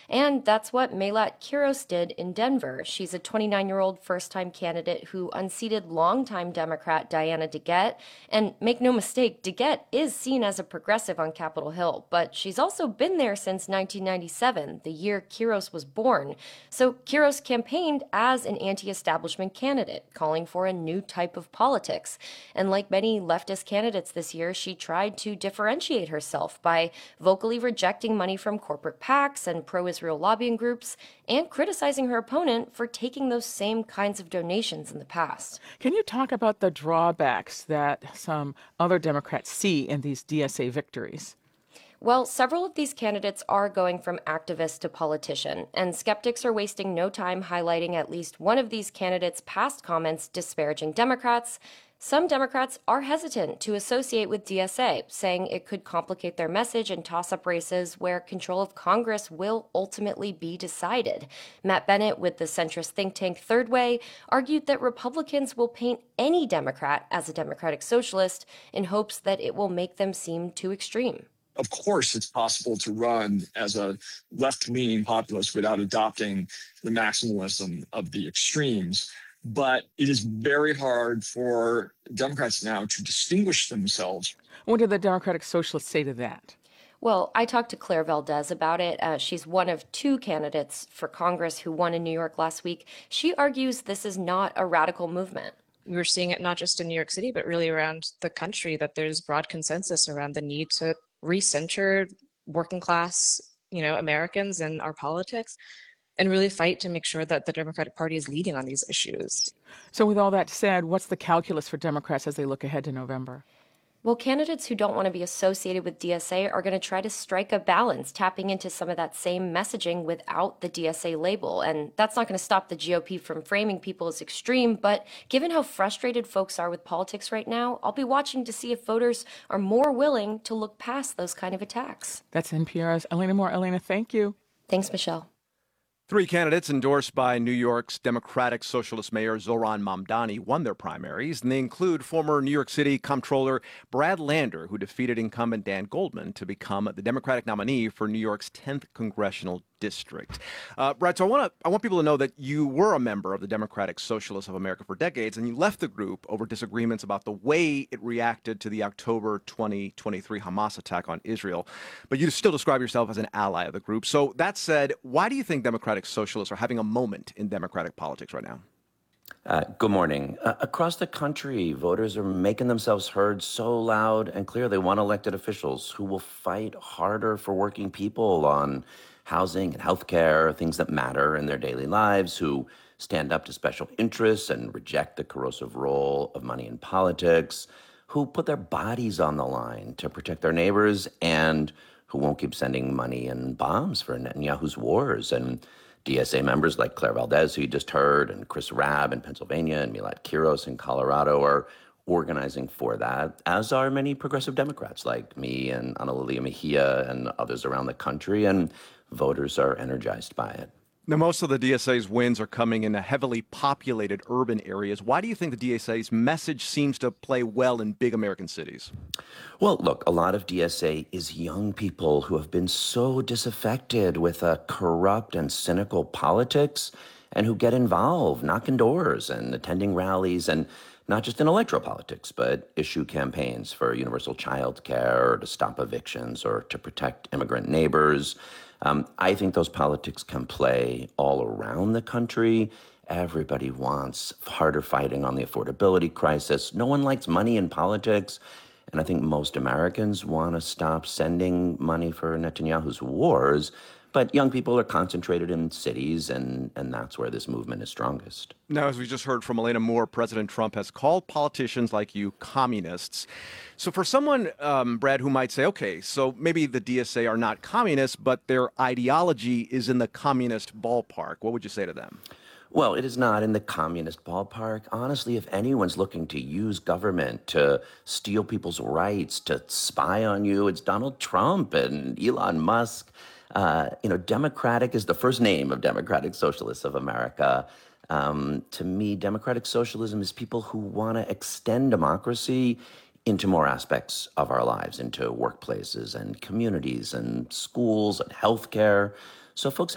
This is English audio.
And that's what Melat Kiros did in Denver. She's a 29-year-old first-time candidate who unseated longtime Democrat Diana DeGette. And make no mistake, DeGette is seen as a progressive on Capitol Hill, but she's also been there since 1997, the year Kiros was born. So Kiros campaigned as an anti-establishment candidate, calling for a new type of politics. And like many leftist candidates this year, she tried to differentiate herself by vocally rejecting money from corporate PACs and pro-Israel lobbying groups, and criticizing her opponent for taking those same kinds of donations in the past. Can you talk about the drawbacks that some other Democrats see in these DSA victories? Well, several of these candidates are going from activist to politician, and skeptics are wasting no time highlighting at least one of these candidates' past comments disparaging Democrats. Some Democrats are hesitant to associate with DSA, saying it could complicate their message and toss up races where control of Congress will ultimately be decided. Matt Bennett, with the centrist think tank Third Way, argued that Republicans will paint any Democrat as a democratic socialist in hopes that it will make them seem too extreme. Of course, it's possible to run as a left-leaning populist without adopting the maximalism of the extremes. But it is very hard for Democrats now to distinguish themselves. What did the Democratic Socialists say to that? Well, I talked to Claire Valdez about it. She's one of two candidates for Congress who won in New York last week. She argues this is not a radical movement. We're seeing it not just in New York City, but really around the country, that there's broad consensus around the need to recenter working class, Americans in our politics and really fight to make sure that the Democratic Party is leading on these issues. So with all that said, what's the calculus for Democrats as they look ahead to November? Well, candidates who don't want to be associated with DSA are going to try to strike a balance, tapping into some of that same messaging without the DSA label. And that's not going to stop the GOP from framing people as extreme. But given how frustrated folks are with politics right now, I'll be watching to see if voters are more willing to look past those kind of attacks. That's NPR's Elena Moore. Elena, thank you. Thanks, Michelle. Three candidates endorsed by New York's Democratic Socialist Mayor Zohran Mamdani won their primaries, and they include former New York City Comptroller Brad Lander, who defeated incumbent Dan Goldman to become the Democratic nominee for New York's 10th congressional district. Brad, so I want people to know that you were a member of the Democratic Socialists of America for decades, and you left the group over disagreements about the way it reacted to the October 2023 Hamas attack on Israel. But you still describe yourself as an ally of the group. So that said, why do you think Democratic Socialists are having a moment in Democratic politics right now? Good morning. Across the country, voters are making themselves heard so loud and clear. They want elected officials who will fight harder for working people on housing and healthcare, things that matter in their daily lives, who stand up to special interests and reject the corrosive role of money in politics, who put their bodies on the line to protect their neighbors, and who won't keep sending money and bombs for Netanyahu's wars. And DSA members like Claire Valdez, who you just heard, and Chris Rabb in Pennsylvania, and Melat Kiros in Colorado are organizing for that, as are many progressive Democrats like me and Ana Lilia Mejia and others around the country, and voters are energized by it. Now, most of the DSA's wins are coming in heavily populated urban areas. Why do you think the DSA's message seems to play well in big American cities? Well, look, a lot of DSA is young people who have been so disaffected with a corrupt and cynical politics and who get involved, knocking doors and attending rallies, and not just in electoral politics, but issue campaigns for universal child care, or to stop evictions, or to protect immigrant neighbors. I think those politics can play all around the country. Everybody wants harder fighting on the affordability crisis. No one likes money in politics. And I think most Americans want to stop sending money for Netanyahu's wars. But young people are concentrated in cities, and that's where this movement is strongest. Now, as we just heard from Elena Moore, President Trump has called politicians like you communists. So for someone, Brad, who might say, okay, so maybe the DSA are not communists, but their ideology is in the communist ballpark, what would you say to them? Well, it is not in the communist ballpark. Honestly, if anyone's looking to use government to steal people's rights, to spy on you, it's Donald Trump and Elon Musk. Democratic is the first name of Democratic Socialists of America. To me, democratic socialism is people who want to extend democracy into more aspects of our lives, into workplaces and communities and schools and healthcare. So folks